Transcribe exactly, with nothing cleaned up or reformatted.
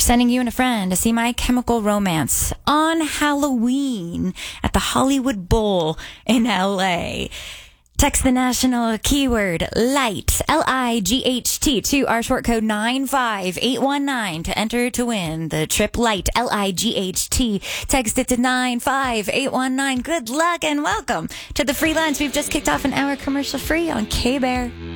sending you and a friend to see My Chemical Romance on Halloween at the Hollywood Bowl in L A. Text the national keyword LIGHT, L I G H T, to our short code nine five eight one nine to enter to win the trip LIGHT, L I G H T. Text it to nine five eight one nine. Good luck and welcome to the free lunch. We've just kicked off an hour commercial free on K-Bear.